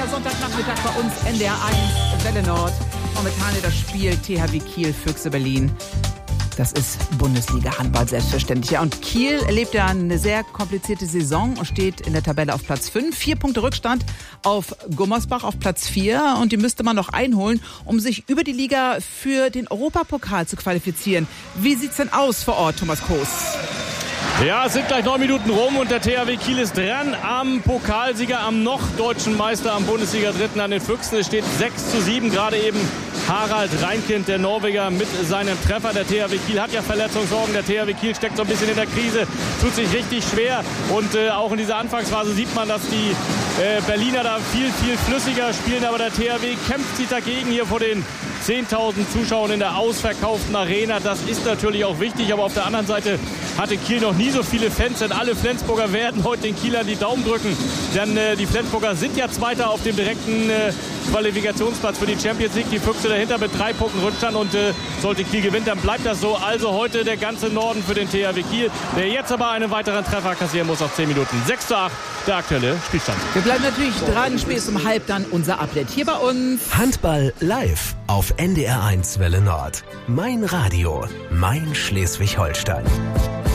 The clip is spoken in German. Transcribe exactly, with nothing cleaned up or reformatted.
Sonntagnachmittag bei uns N D R eins, Welle Nord. Momentan das Spiel T H W Kiel, Füchse Berlin. Das ist Bundesliga-Handball selbstverständlich. Ja, und Kiel erlebt ja eine sehr komplizierte Saison und steht in der Tabelle auf Platz fünf. Vier Punkte Rückstand auf Gummersbach auf Platz vier. Und die müsste man noch einholen, um sich über die Liga für den Europapokal zu qualifizieren. Wie sieht's denn aus vor Ort, Thomas Koos? Ja, es sind gleich neun Minuten rum und der T H W Kiel ist dran am Pokalsieger, am noch deutschen Meister, am Bundesliga-Dritten, an den Füchsen. Es steht sechs zu sieben, gerade eben Harald Reinkind, der Norweger, mit seinem Treffer. Der T H W Kiel hat ja Verletzungssorgen. Der T H W Kiel steckt so ein bisschen in der Krise, tut sich richtig schwer. Und äh, auch in dieser Anfangsphase sieht man, dass die äh, Berliner da viel, viel flüssiger spielen. Aber der T H W kämpft sich dagegen hier vor den zehntausend Zuschauern in der ausverkauften Arena. Das ist natürlich auch wichtig, aber auf der anderen Seite hatte Kiel noch nie so viele Fans, denn alle Flensburger werden heute den Kielern die Daumen drücken, denn äh, die Flensburger sind ja Zweiter auf dem direkten äh, Qualifikationsplatz für die Champions League. Die Füchse dahinter mit drei Punkten Rückstand und äh, sollte Kiel gewinnen, dann bleibt das so. Also heute der ganze Norden für den T H W Kiel, der jetzt aber einen weiteren Treffer kassieren muss auf zehn Minuten. sechs zu acht, der aktuelle Spielstand. Wir bleiben natürlich dran, spätestens um halb dann unser Update hier bei uns. Handball live auf N D R eins Welle Nord. Mein Radio, mein Schleswig-Holstein.